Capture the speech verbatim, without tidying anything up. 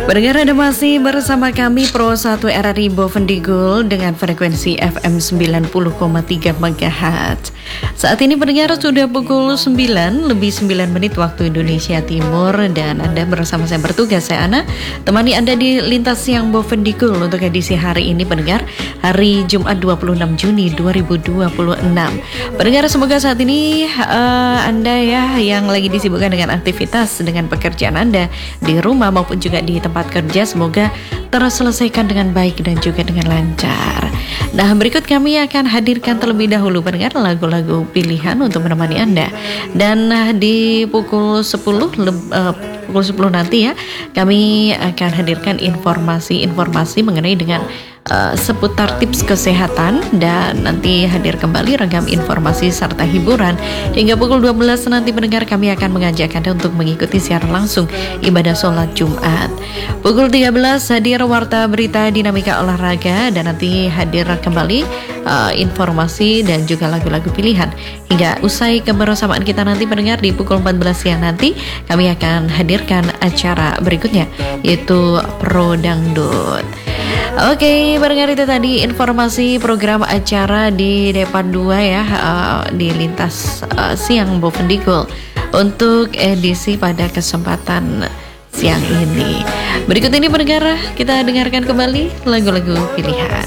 Pendengar, Anda masih bersama kami Pro satu R R I Bovendigul dengan frekuensi F M sembilan puluh koma tiga megahertz. Saat ini pendengar sudah pukul sembilan lebih sembilan menit waktu Indonesia Timur dan Anda bersama saya bertugas, saya Ana, temani Anda di Lintas Siang Bovendigul untuk edisi hari ini pendengar, hari Jumat dua puluh enam Juni dua ribu dua puluh enam. Pendengar, semoga saat ini uh, Anda ya yang lagi disibukkan dengan aktivitas dengan pekerjaan Anda di rumah maupun juga di tempat kerja, semoga terselesaikan dengan baik dan juga dengan lancar. Nah, berikut kami akan hadirkan terlebih dahulu pendengar lagu-lagu pilihan untuk menemani Anda. Dan uh, di pukul sepuluh leb- uh, pukul sepuluh nanti ya, kami akan hadirkan informasi-informasi mengenai dengan Uh, seputar tips kesehatan dan nanti hadir kembali ragam informasi serta hiburan. Hingga pukul dua belas nanti pendengar kami akan mengajak Anda untuk mengikuti siaran langsung ibadah sholat Jumat. Pukul tiga belas hadir warta berita dinamika olahraga dan nanti hadir kembali uh, informasi dan juga lagu-lagu pilihan. Hingga usai kebersamaan kita nanti pendengar di pukul empat belas siang nanti kami akan hadirkan acara berikutnya yaitu Pro Dangdut. Oke, pendengar, itu tadi informasi program acara di Depan dua ya, uh, di Lintas uh, Siang Bovendigul untuk edisi pada kesempatan siang ini. Berikut ini pendengar, kita dengarkan kembali lagu-lagu pilihan.